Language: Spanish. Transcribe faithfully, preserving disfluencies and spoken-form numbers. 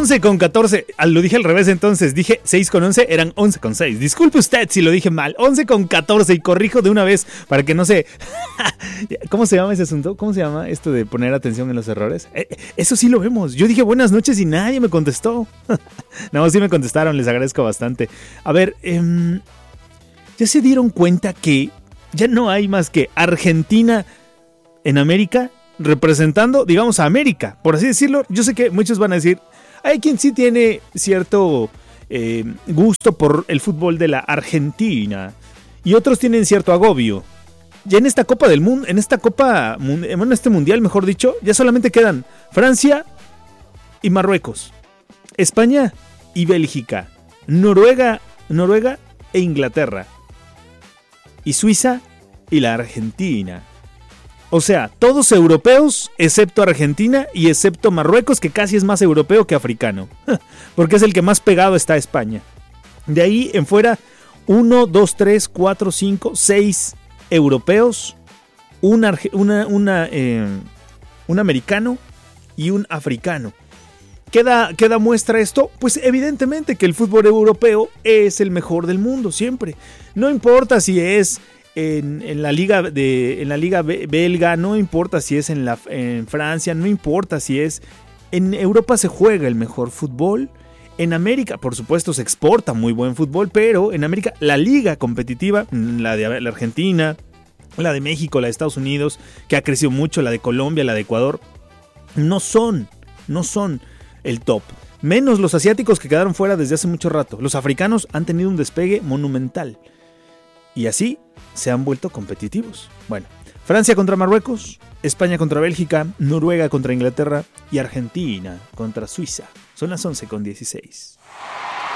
once con catorce. Ah, lo dije al revés entonces. Dije seis con once, eran once con seis. Disculpe usted si lo dije mal. once con catorce y corrijo de una vez para que no se... ¿Cómo se llama ese asunto? ¿Cómo se llama esto de poner atención en los errores? Eh, eso sí lo vemos. Yo dije buenas noches y nadie me contestó. No, sí me contestaron, les agradezco bastante. A ver, eh, ¿ya se dieron cuenta que ya no hay más que Argentina en América representando, digamos, a América? Por así decirlo, yo sé que muchos van a decir, hay quien sí tiene cierto eh, gusto por el fútbol de la Argentina y otros tienen cierto agobio. Ya en esta Copa del Mundo, en esta Copa, en este Mundial, mejor dicho, ya solamente quedan Francia y Marruecos, España y Bélgica, Noruega, Noruega e Inglaterra, y Suiza y la Argentina. O sea, todos europeos excepto Argentina y excepto Marruecos, que casi es más europeo que africano, porque es el que más pegado está a España. De ahí en fuera, uno, dos, tres, cuatro, cinco, seis europeos, un, una, una, eh, un americano y un africano. ¿Qué da, ¿Qué da muestra esto? Pues evidentemente que el fútbol europeo es el mejor del mundo, siempre. No importa si es en, en la liga de, en la liga belga, no importa si es en, la, en Francia, no importa si es... En Europa se juega el mejor fútbol. En América, por supuesto, se exporta muy buen fútbol, pero en América la liga competitiva, la de la Argentina, la de México, la de Estados Unidos, que ha crecido mucho, la de Colombia, la de Ecuador, no son, no son el top. Menos los asiáticos que quedaron fuera desde hace mucho rato. Los africanos han tenido un despegue monumental. Y así se han vuelto competitivos. Bueno, Francia contra Marruecos, España contra Bélgica, Noruega contra Inglaterra y Argentina contra Suiza. Son las once con dieciséis.